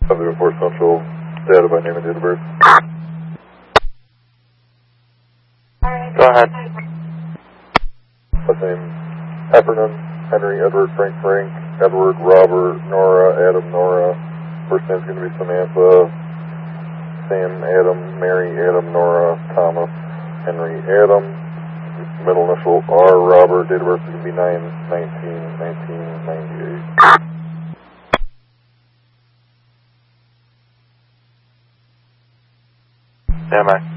74 Central, data by name and date of birth. Go ahead. Last name, Heffernan, Henry, Edward, Frank, Edward, Robert, Nora, Adam, Nora. First name's going to be Samantha, Sam, Adam, Mary, Adam, Nora, Thomas, Henry, Adam. Middle initial R, Robert. Date of birth is going to be 9/19/1998. Stand by.